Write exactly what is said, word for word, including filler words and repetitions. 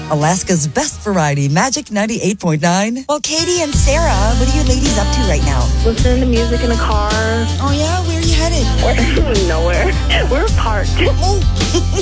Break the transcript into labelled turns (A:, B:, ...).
A: Alaska's best variety, Magic ninety-eight point nine.
B: Well, Katie and Sarah, what are you ladies up to right now?
C: Listening to music in the car.
B: Oh, yeah? Where are you headed?
C: We're nowhere. We're parked.
B: Oh.